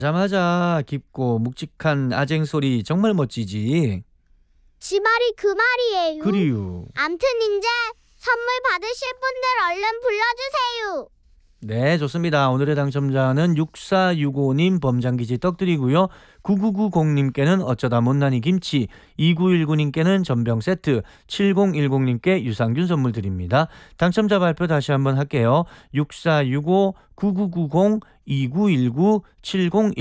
자마자 깊고 묵직한 아쟁 소리 정말 멋지지. 지 말이 그 말이에요. 그리요. 암튼 이제 선물 받으실 분들 얼른 불러주세요. 네, 좋습니다. 오늘의 당첨자는 6465님 범장기지 떡드리고요. 9990님께는 어쩌다 못난이 김치, 2919님께는 전병 세트, 7010님께 유산균 선물 드립니다. 당첨자 발표 다시 한번 할게요. 6465, 9990, 2919, 70